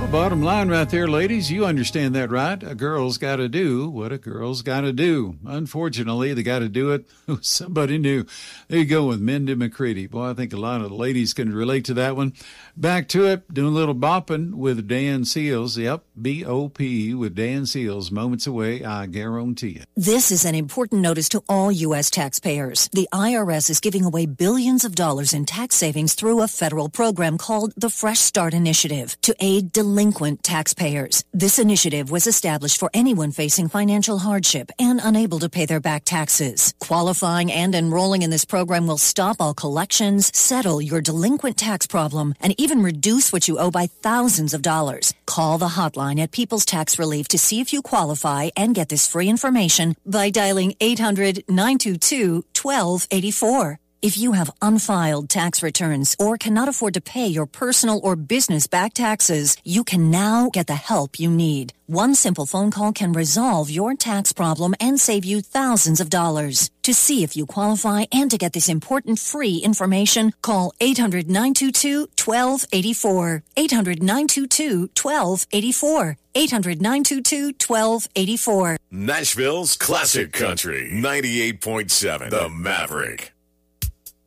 Bottom line right there, ladies, you understand that, right? A girl's got to do what a girl's got to do. Unfortunately, they got to do it with somebody new. There you go with Mindy McCready. Boy, I think a lot of the ladies can relate to that one. Back to it, doing a little bopping with Dan Seals. Yep, B-O-P with Dan Seals. Moments away, I guarantee you. This is an important notice to all U.S. taxpayers. The IRS is giving away billions of dollars in tax savings through a federal program called the Fresh Start Initiative to aid delinquent taxpayers. This initiative was established for anyone facing financial hardship and unable to pay their back taxes. Qualifying and enrolling in this program will stop all collections, settle your delinquent tax problem, and even reduce what you owe by thousands of dollars. Call the hotline at People's Tax Relief to see if you qualify and get this free information by dialing 800-922-1284. If you have unfiled tax returns or cannot afford to pay your personal or business back taxes, you can now get the help you need. One simple phone call can resolve your tax problem and save you thousands of dollars. To see if you qualify and to get this important free information, call 800-922-1284. 800-922-1284. 800-922-1284. Nashville's Classic Country, 98.7, The Maverick.